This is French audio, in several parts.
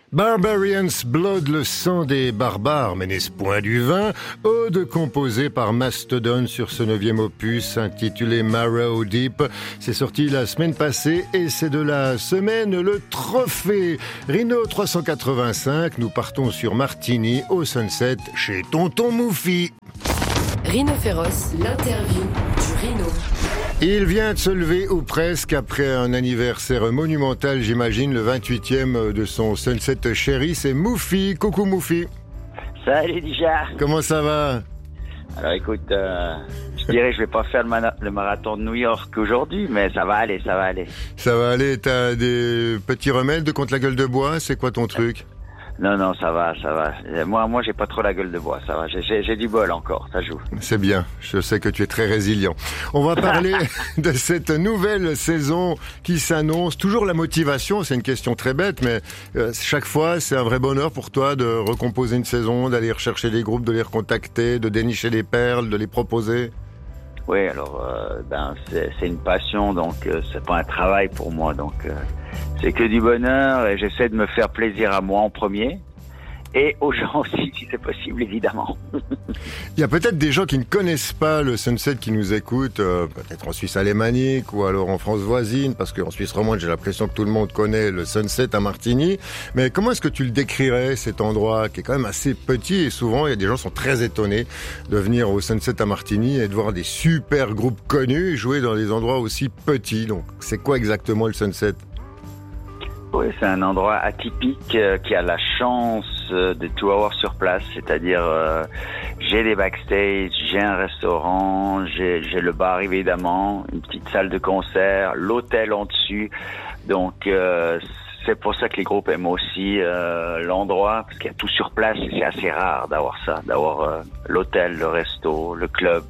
Barbarians Blood, le sang des barbares, mais n'est-ce point du vin? Ode composée par Mastodon sur ce 9e opus intitulé Marrow Deep. C'est sorti la semaine passée et c'est de la semaine le trophée. Rhino 385, nous partons sur Martigny au Sunset chez Tonton Moufi. Rhino Féroce, l'interview du Rhino. Il vient de se lever ou presque après un anniversaire monumental, j'imagine, le 28e de son Sunset chéri, c'est Moufi. Coucou Moufi. Salut déjà. Comment ça va? Alors écoute, je dirais que je vais pas faire le marathon de New York aujourd'hui, mais ça va aller. Ça va aller, t'as des petits remèdes contre la gueule de bois? C'est quoi ton truc? Non, ça va. Moi, j'ai pas trop la gueule de bois, ça va. J'ai du bol encore, ça joue. C'est bien. Je sais que tu es très résilient. On va parler de cette nouvelle saison qui s'annonce. Toujours la motivation, c'est une question très bête, mais chaque fois, c'est un vrai bonheur pour toi de recomposer une saison, d'aller rechercher des groupes, de les recontacter, de dénicher des perles, de les proposer. Oui, alors, c'est une passion, donc c'est pas un travail pour moi, donc c'est que du bonheur et j'essaie de me faire plaisir à moi en premier et aux gens aussi, si c'est possible, évidemment. Il y a peut-être des gens qui ne connaissent pas le Sunset qui nous écoutent, peut-être en Suisse alémanique ou alors en France voisine, parce qu'en Suisse romande, j'ai l'impression que tout le monde connaît le Sunset à Martigny. Mais comment est-ce que tu le décrirais, cet endroit qui est quand même assez petit et souvent, il y a des gens qui sont très étonnés de venir au Sunset à Martigny et de voir des super groupes connus jouer dans des endroits aussi petits. Donc, c'est quoi exactement le Sunset? Oui, c'est un endroit atypique qui a la chance de tout avoir sur place, c'est-à-dire j'ai des backstage, j'ai un restaurant, j'ai le bar évidemment, une petite salle de concert, l'hôtel en dessus, donc c'est pour ça que les groupes aiment aussi l'endroit, parce qu'il y a tout sur place et c'est assez rare d'avoir ça, d'avoir l'hôtel, le resto, le club,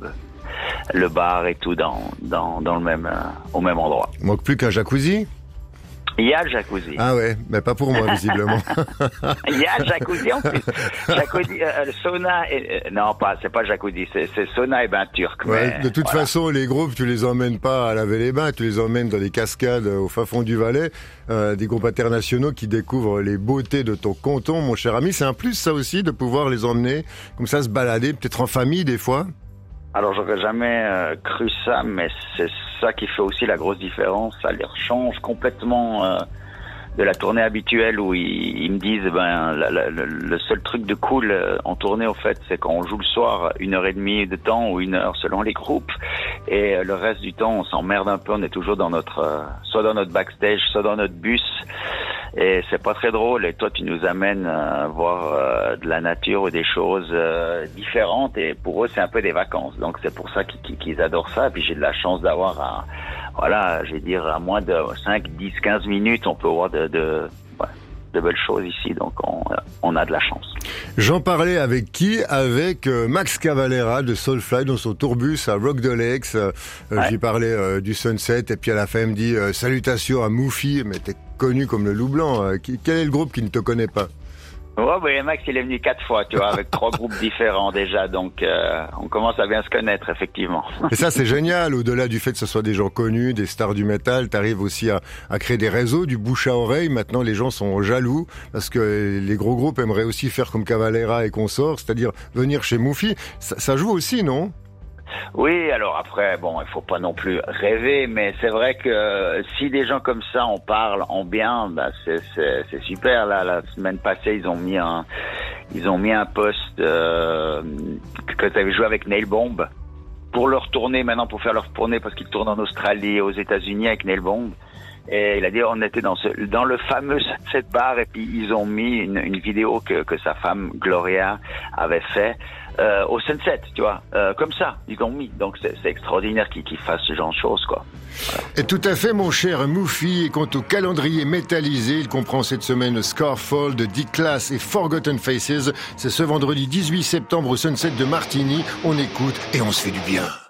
le bar et tout dans le même au même endroit. Il manque plus qu'un jacuzzi? Il y a le jacuzzi. Ah ouais, mais pas pour moi, visiblement. Il y a le jacuzzi en plus. Jacuzzi, le sauna non, c'est pas le jacuzzi, c'est sauna et bain turc. Ouais, mais, de toute voilà. façon, les groupes, tu les emmènes pas à laver les bains, tu les emmènes dans des cascades au fin fond du Valais, des groupes internationaux qui découvrent les beautés de ton canton, mon cher ami. C'est un plus, ça aussi, de pouvoir les emmener, comme ça, se balader, peut-être en famille, des fois. Alors j'aurais jamais cru ça, mais c'est ça qui fait aussi la grosse différence. Ça les change complètement de la tournée habituelle où ils me disent le seul truc de cool en tournée au fait, c'est quand on joue le soir 1h30 de temps ou 1 heure selon les groupes, et le reste du temps on s'emmerde un peu, on est toujours dans notre soit dans notre backstage, soit dans notre bus. Et c'est pas très drôle, et toi tu nous amènes voir de la nature ou des choses différentes, et pour eux c'est un peu des vacances, donc c'est pour ça qu'ils adorent ça. Et puis j'ai de la chance d'avoir à moins de 5, 10, 15 minutes on peut voir de belles choses ici, donc on a de la chance. J'en parlais avec qui? Avec Max Cavalera de Soulfly dans son tourbus à Rock the Lakes. J'y parlais du Sunset, et puis à la fin il me dit salutations à Moufi, mais t'es connu comme le loup blanc. Quel est le groupe qui ne te connaît pas? Ouais, Max, il est venu 4 fois, tu vois, avec 3 groupes différents déjà, donc on commence à bien se connaître, effectivement. Et ça, c'est génial. Au-delà du fait que ce soit des gens connus, des stars du métal, t'arrives aussi à créer des réseaux, du bouche à oreille. Maintenant, les gens sont jaloux parce que les gros groupes aimeraient aussi faire comme Cavalera et consorts, c'est-à-dire venir chez Moufi. Ça joue aussi, non? Oui, alors après, bon, il faut pas non plus rêver, mais c'est vrai que si des gens comme ça en parlent en bien, c'est super. Là, la semaine passée, ils ont mis un post que tu avais joué avec Nail Bomb pour leur tournée maintenant, pour faire leur tournée, parce qu'ils tournent en Australie et aux États-Unis avec Nail Bomb. Et il a dit, on était dans le fameux Sunset Bar, et puis ils ont mis une vidéo que sa femme Gloria avait fait au Sunset, tu vois, comme ça, ils l'ont mis. Donc c'est extraordinaire qu'ils fassent ce genre de choses, quoi. Voilà. Et tout à fait, mon cher Moufi. Et quant au calendrier métallisé, il comprend cette semaine Scarfall de D-Class et Forgotten Faces. C'est ce vendredi 18 septembre au Sunset de Martigny. On écoute et on se fait du bien.